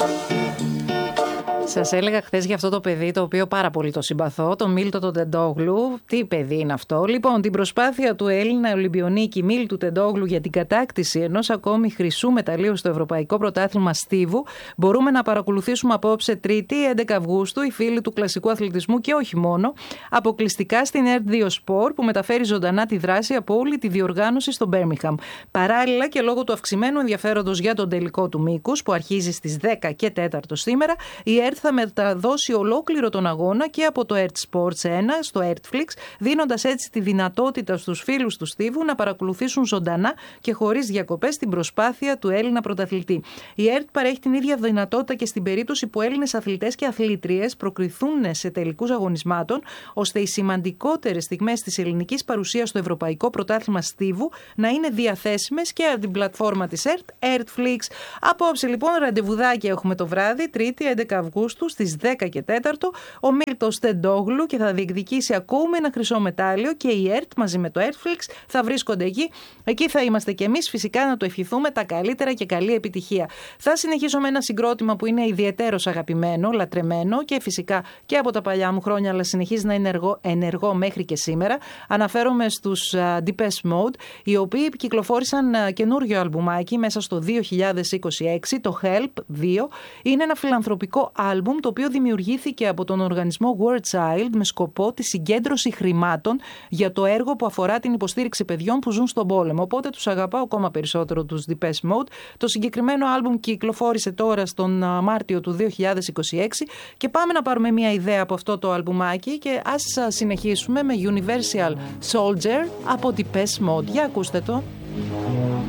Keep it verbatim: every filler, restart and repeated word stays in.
Σας έλεγα χθες για αυτό το παιδί, το οποίο πάρα πολύ το συμπαθώ, τον Μίλτο τον Τεντόγλου. Τι παιδί είναι αυτό? Λοιπόν, την προσπάθεια του Έλληνα Ολυμπιονίκη Μίλτου Τεντόγλου για την κατάκτηση ενός ακόμη χρυσού μεταλλίου στο Ευρωπαϊκό Πρωτάθλημα Στίβου μπορούμε να παρακολουθήσουμε απόψε Τρίτη, έντεκα Αυγούστου, οι φίλοι του κλασικού αθλητισμού και όχι μόνο, αποκλειστικά στην ερτ δύο Sport που μεταφέρει ζωντανά τη δράση από όλη τη διοργάνωση στο Μπέρμιγχαμ. Παράλληλα και λόγω του αυξημένου ενδιαφέροντος για τον τελικό του μήκους που αρχίζει στις δέκα και τέσσερα σήμερα, η ερτ θα μεταδώσει ολόκληρο τον αγώνα και από το ερτ Sports ένα στο Ertflix, δίνοντας έτσι τη δυνατότητα στους φίλους του Στίβου να παρακολουθήσουν ζωντανά και χωρίς διακοπές την προσπάθεια του Έλληνα πρωταθλητή. Η ερτ παρέχει την ίδια δυνατότητα και στην περίπτωση που Έλληνες αθλητές και αθλήτριες προκριθούν σε τελικούς αγωνισμάτων, ώστε οι σημαντικότερες στιγμές της ελληνικής παρουσίας στο Ευρωπαϊκό Πρωτάθλημα Στίβου να είναι διαθέσιμες και από την πλατφόρμα της ερτ, Ertflix. Απόψε λοιπόν ραντεβουδάκι έχουμε το βράδυ, Τρίτη έντεκα Αυγούστου στις δέκα και τέσσερα, ο Μίλτος Τεντόγλου και θα διεκδικήσει ακόμη ένα χρυσό μετάλλιο και η ερτ μαζί με το Ertflix θα βρίσκονται εκεί. Εκεί θα είμαστε και εμείς φυσικά να του ευχηθούμε τα καλύτερα και καλή επιτυχία. Θα συνεχίσω με ένα συγκρότημα που είναι ιδιαιτέρως αγαπημένο, λατρεμένο και φυσικά και από τα παλιά μου χρόνια, αλλά συνεχίζει να είναι ενεργό, ενεργό μέχρι και σήμερα. Αναφέρομαι στους uh, Depeche Mode, οι οποίοι κυκλοφόρησαν uh, καινούριο αλμπουμάκι μέσα στο δύο χιλιάδες είκοσι έξι, το Help δύο. Είναι ένα φιλανθρωπικό άλμπουμ το οποίο δημιουργήθηκε από τον οργανισμό War Child με σκοπό τη συγκέντρωση χρημάτων για το έργο που αφορά την υποστήριξη παιδιών που ζουν στον πόλεμο. Οπότε τους αγαπάω ακόμα περισσότερο τους Depeche Mode. Το συγκεκριμένο άλμπουμ κυκλοφόρησε τώρα στον Μάρτιο του δύο χιλιάδες είκοσι έξι και πάμε να πάρουμε μια ιδέα από αυτό το αλμπουμάκι και ας συνεχίσουμε με Universal Soldier από Depeche Mode. Για ακούστε το.